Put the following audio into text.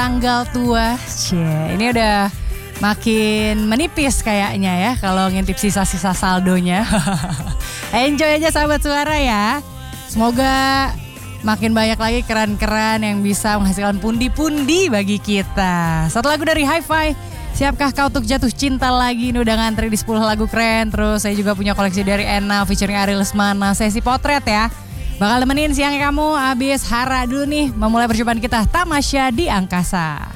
tanggal tua. Ini udah makin menipis kayaknya ya kalau ngintip sisa-sisa saldonya. Enjoy aja sahabat suara ya. Semoga makin banyak lagi keren-keren yang bisa menghasilkan pundi-pundi bagi kita. Satu lagu dari Hi-Fi. Siapkah kau untuk jatuh cinta lagi? Ini udah ngantri di 10 lagu keren. Terus saya juga punya koleksi dari Ena featuring Ari Lesmana. Sesi potret ya. Bakal temenin siang kamu abis Hara dulu nih. Memulai perjumpaan kita Tamasya di Angkasa.